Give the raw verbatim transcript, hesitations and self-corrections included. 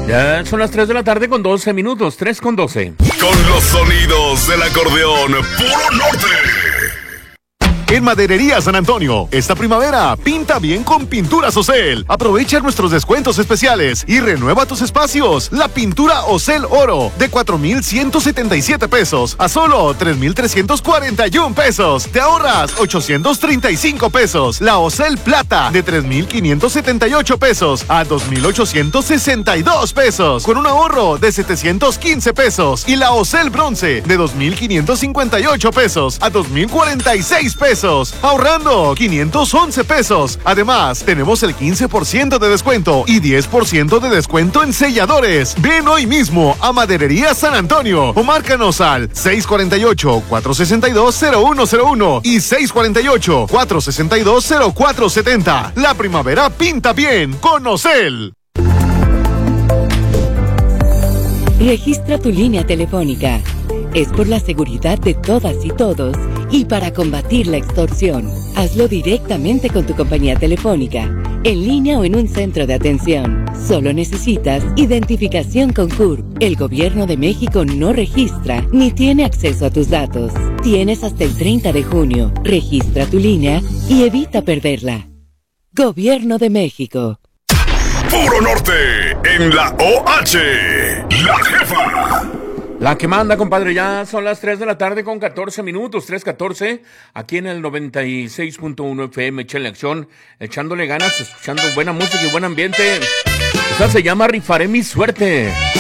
Ya son las tres de la tarde con doce minutos, tres con doce. Con los sonidos del acordeón Puro Norte. En Maderería San Antonio, esta primavera, pinta bien con Pinturas Ocel. Aprovecha nuestros descuentos especiales y renueva tus espacios. La pintura Ocel Oro, de cuatro mil ciento setenta y siete pesos a solo tres mil trescientos cuarenta y uno pesos. Te ahorras ochocientos treinta y cinco pesos. La Ocel Plata, de tres mil quinientos setenta y ocho pesos a dos mil ochocientos sesenta y dos pesos, con un ahorro de setecientos quince pesos. Y la Ocel Bronce, de dos mil quinientos cincuenta y ocho pesos a dos mil cuarenta y seis pesos. Ahorrando quinientos once pesos. Además, tenemos el quince por ciento de descuento y diez por ciento de descuento en selladores. Ven hoy mismo a Maderería San Antonio o márcanos al seis cuatro ocho, cuatro seis dos, cero uno cero uno y seis cuatro ocho, cuatro seis dos, cero cuatro siete cero. La primavera pinta bien con Ocel. Registra tu línea telefónica. Es por la seguridad de todas y todos y para combatir la extorsión. Hazlo directamente con tu compañía telefónica, en línea o en un centro de atención. Solo necesitas identificación con C U R P. El Gobierno de México no registra ni tiene acceso a tus datos. Tienes hasta el treinta de junio. Registra tu línea y evita perderla. Gobierno de México. Puro Norte en la O H. La jefa. La que manda, compadre, ya son las tres de la tarde con catorce minutos, tres catorce, aquí en el noventa y seis punto uno F M, Échale Acción, echándole ganas, escuchando buena música y buen ambiente. Esta se llama Rifaré mi suerte.